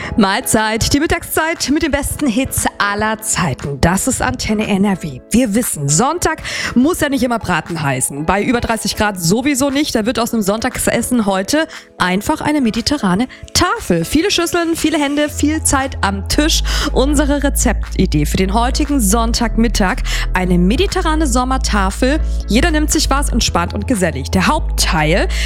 Mahlzeit, die Mittagszeit mit den besten Hits aller Zeiten. Das ist Antenne NRW. Wir wissen, Sonntag muss ja nicht immer Braten heißen. Bei über 30 Grad sowieso nicht. Da wird aus einem Sonntagsessen heute einfach eine mediterrane Tafel. Viele Schüsseln, viele Hände, viel Zeit am Tisch. Unsere Rezeptidee für den heutigen Sonntagmittag: eine mediterrane Sommertafel. Jeder nimmt sich was, entspannt und gesellig. Der Hauptteil: